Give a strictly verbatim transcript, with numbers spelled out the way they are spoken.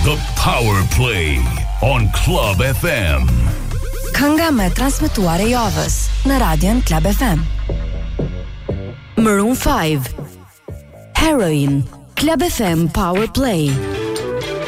The Power Play on Club F M. Kënga me transmetuar e javës në Radion Club F M. Maroon five, Heroin, Club F M Power Play.